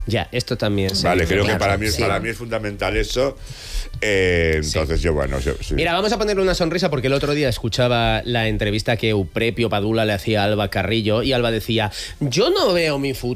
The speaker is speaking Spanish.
Ya, esto también. Vale, creo que para mí sí. es fundamental eso. Entonces yo, bueno, sí. Mira, vamos a ponerle una sonrisa porque el otro día escuchaba la entrevista que Eupepio Padula le hacía a Alba Carrillo y Alba decía, yo no veo mi futuro